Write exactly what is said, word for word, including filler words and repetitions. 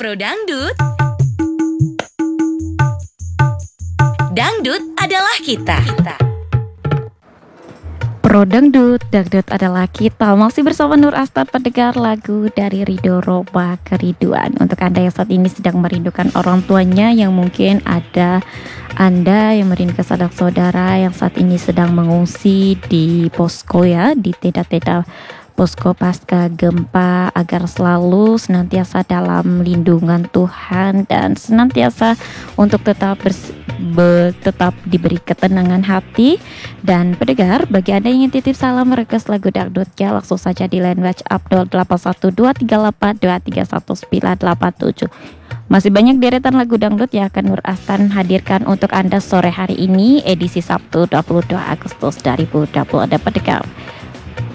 Pro Dangdut. Dangdut adalah kita. Pro Dangdut, Dangdut adalah kita. Masih bersama Nur Astar, pendengar lagu dari Ridho Roma Kerinduan. Untuk Anda yang saat ini sedang merindukan orang tuanya, yang mungkin ada Anda yang merindukan sanak saudara yang saat ini sedang mengungsi di posko ya, di tenda-tenda posko pasca gempa, agar selalu senantiasa dalam lindungan Tuhan dan senantiasa untuk tetap bers be tetap diberi ketenangan hati. Dan pendengar, bagi Anda yang ingin titip salam request lagu dangdutnya, langsung saja di line WhatsApp nol delapan satu dua tiga delapan dua tiga satu sembilan delapan tujuh. Masih banyak deretan lagu dangdut yang akan Nur Astan hadirkan untuk Anda sore hari ini, edisi Sabtu dua puluh dua Agustus dua ribu dua puluh. Ada pendengar,